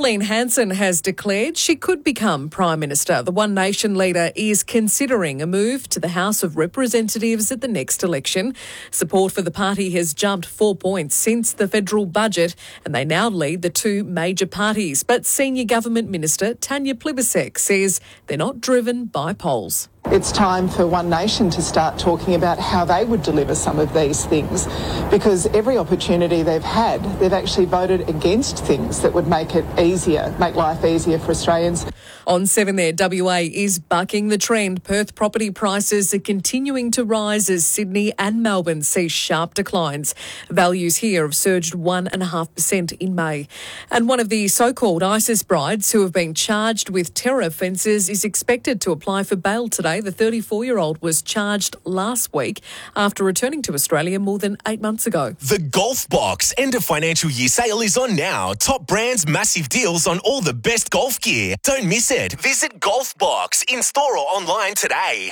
Pauline Hanson has declared she could become Prime Minister. The One Nation leader is considering a move to the House of Representatives at the next election. Support for the party has jumped 4 points since the federal budget, and they now lead the two major parties. But Senior Government Minister Tanya Plibersek says they're not driven by polls. It's time for One Nation to start talking about how they would deliver some of these things, because every opportunity they've had, they've actually voted against things that would make life easier for Australians. On 7 there, WA is bucking the trend. Perth property prices are continuing to rise as Sydney and Melbourne see sharp declines. Values here have surged 1.5% in May. And one of the so-called ISIS brides who have been charged with terror offences is expected to apply for bail today. The 34-year-old was charged last week after returning to Australia more than 8 months ago. The Golf Box end of financial year sale is on now. Top brands, massive deals on all the best golf gear. Don't miss it. Visit Golf Box in store or online today.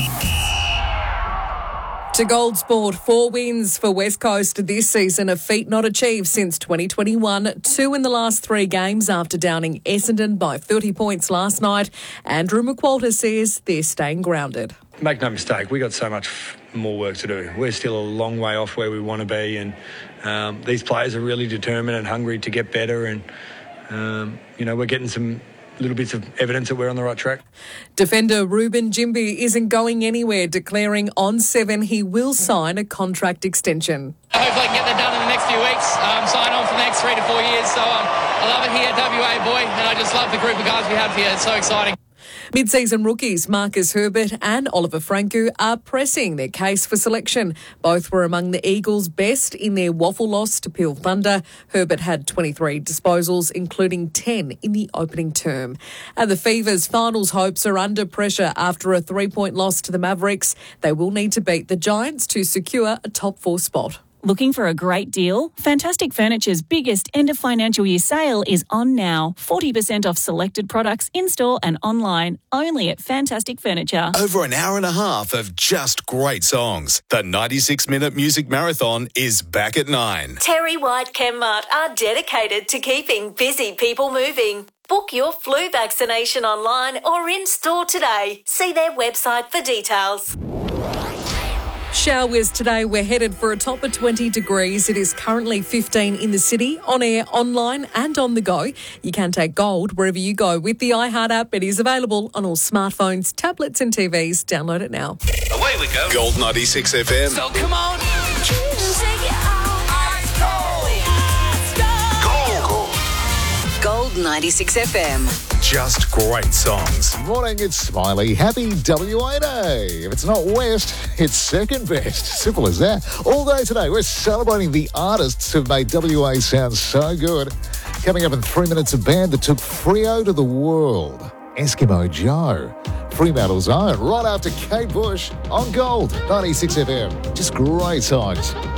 To Gold Sport, 4 wins for West Coast this season, a feat not achieved since 2021. 2 in the last 3 games after downing Essendon by 30 points last night. Andrew McQualter says they're staying grounded. Make no mistake, we got so much more work to do. We're still a long way off where we want to be, and these players are really determined and hungry to get better, and we're getting some little bits of evidence that we're on the right track. Defender Ruben Jimby isn't going anywhere, declaring on 7 he will sign a contract extension. Hopefully I can get that done in the next few weeks, sign on for the next 3 to 4 years. So I love it here at WA, boy, and I just love the group of guys we have here. It's so exciting. Mid-season rookies Marcus Herbert and Oliver Franco are pressing their case for selection. Both were among the Eagles' best in their waffle loss to Peel Thunder. Herbert had 23 disposals, including 10 in the opening term. And the Fever's finals hopes are under pressure after a 3-point loss to the Mavericks. They will need to beat the Giants to secure a top 4 spot. Looking for a great deal? Fantastic Furniture's biggest end of financial year sale is on now. 40% off selected products in-store and online, only at Fantastic Furniture. Over an hour and a half of just great songs. The 96-minute music marathon is back at 9. Terry White Chemmart are dedicated to keeping busy people moving. Book your flu vaccination online or in-store today. See their website for details. Showers today. We're headed for a top of 20 degrees. It is currently 15 in the city, on air, online and on the go. You can take Gold wherever you go with the iHeart app. It is available on all smartphones, tablets and TVs. Download it now. Away we go. Gold 96 FM. So come on. Gold 96 FM. Just great songs. Morning, it's Smiley. Happy WA Day. If it's not West, it's second best. Simple as that. All day today, we're celebrating the artists who've made WA sound so good. Coming up in 3 minutes, a band that took Freo to the world. Eskimo Joe. Fremantle's own. Right after Kate Bush on Gold 96 FM. Just great songs.